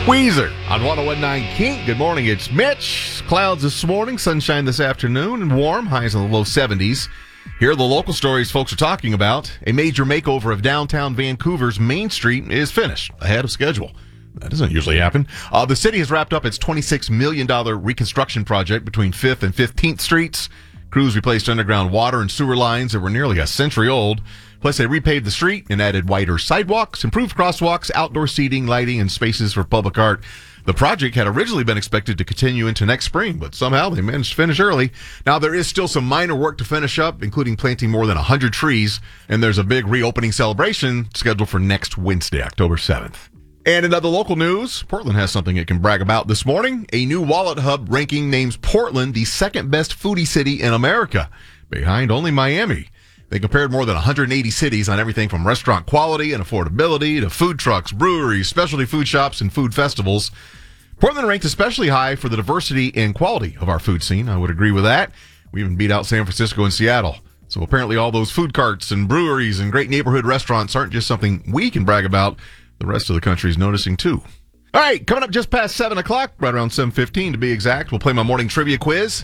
Weezer on 101.9 Kink. Good morning, it's Mitch. Clouds this morning, sunshine this afternoon, and warm, highs in the low 70s. Here are the local stories folks are talking about. A major makeover of downtown Vancouver's Main Street is finished ahead of schedule. That doesn't usually happen. The city has wrapped up its $26 million reconstruction project between 5th and 15th Streets. Crews replaced underground water and sewer lines that were nearly a century old. Plus, they repaved the street and added wider sidewalks, improved crosswalks, outdoor seating, lighting, and spaces for public art. The project had originally been expected to continue into next spring, but somehow they managed to finish early. Now, there is still some minor work to finish up, including planting more than 100 trees, and there's a big reopening celebration scheduled for next Wednesday, October 7th. And in other local news, Portland has something it can brag about this morning. A new Wallet Hub ranking names Portland the second best foodie city in America, behind only Miami. They compared more than 180 cities on everything from restaurant quality and affordability to food trucks, breweries, specialty food shops, and food festivals. Portland ranked especially high for the diversity and quality of our food scene. I would agree with that. We even beat out San Francisco and Seattle. So apparently all those food carts and breweries and great neighborhood restaurants aren't just something we can brag about. The rest of the country is noticing too. All right, coming up just past 7 o'clock, right around 7:15 to be exact, we'll play my morning trivia quiz.